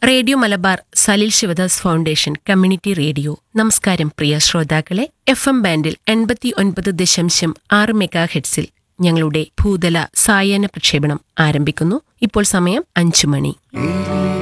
Radio Malabar Salil Sivadas foundation community radio. നമസ്കാരം പ്രിയ ശ്രോതാക്കളെ. FM ബാൻഡിൽ 89.6 മെഗാഹെർട്സിൽ ഞങ്ങളുടെ ഭൂതല സായാഹ്ന പ്രക്ഷേപണം ആരംഭിക്കുന്നു. ഇപ്പോൾ സമയം 5 മണി.